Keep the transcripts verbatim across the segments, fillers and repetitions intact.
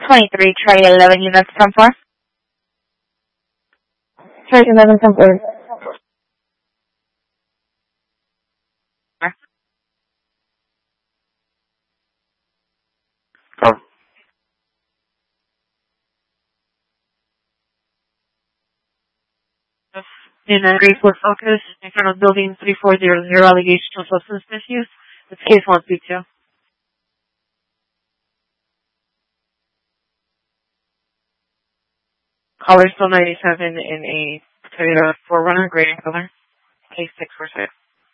twenty-three, try eleven units, ten four. Try eleven, ten four. Oh. In a grade four focus, in front of building three four zero zero, allegation of substance misuse. It's case one two two. Caller still ninety-seven in a Toyota four runner, gray in color. Case six four six.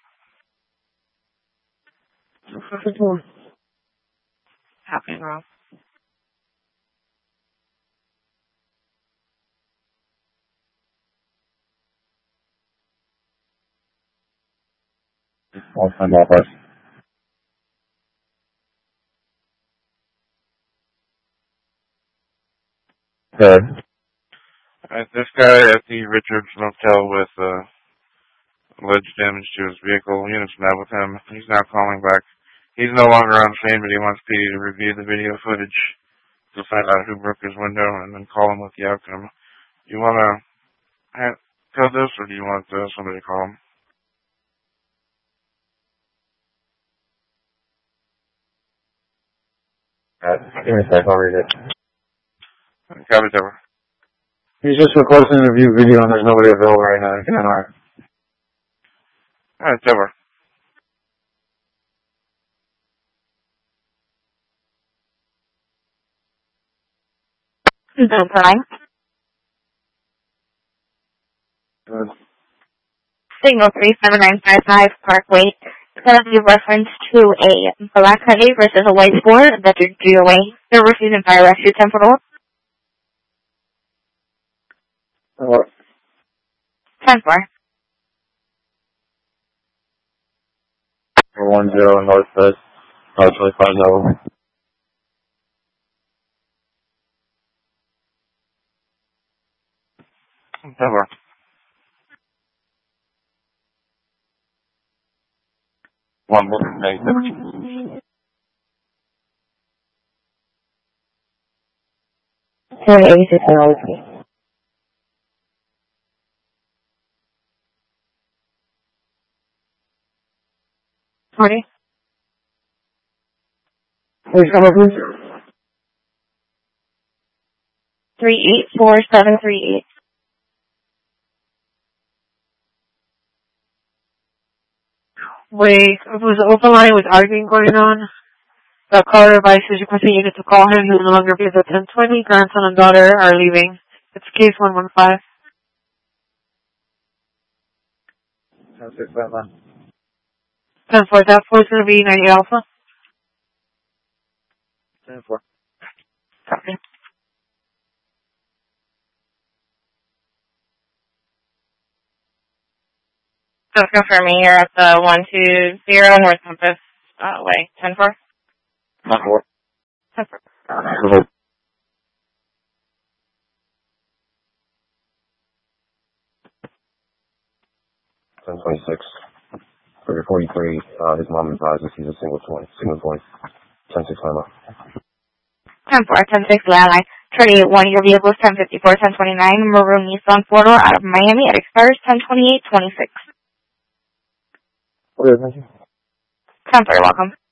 Happening wrong. I'll find out first. Good. Alright, this guy at the Richards Motel with uh, alleged damage to his vehicle. Units met with him. He's now calling back. He's no longer on scene, but he wants P D to review the video footage to find out who broke his window and then call him with the outcome. Do you want to code this, or do you want uh, somebody to call him? Uh, give me a sec, I'll read it. Copy, Deborah. He's just requesting a review video and there's nobody available right now. Can I alright. Alright, Deborah. No problem. Good. Signal three seven nine five five Parkway. It's going to be reference to a black Hyundai versus a white Ford that are G O A. They're refusing fire rescue temporal. What? ten four. one zero North Fed. Actually, five zero. Deborah. One more negative. Sorry, eighty-six and Sorry? Please come over. three eight four seven three eight. Wait, it was an open line with arguing going on. The caller advises you continue to call him. He no longer appears at ten twenty. Grandson and daughter are leaving. It's case one one five. ten six, five nine. ten four, that four is going to be ninety Alpha. ten four. Copy. Just confirming you're at the one two zero North Compass uh, Way. ten four? ten four. ten four. ten twenty-six. For forty-three, uh, his mom advises he's a single point. Single point. ten six, five nine. ten four, ten six, landline. Trinity, one of your vehicles, ten fifty-four, ten twenty-nine, maroon Nissan four-door out of Miami. It expires ten twenty-eight twenty-six. Okay, thank you. ten four, welcome.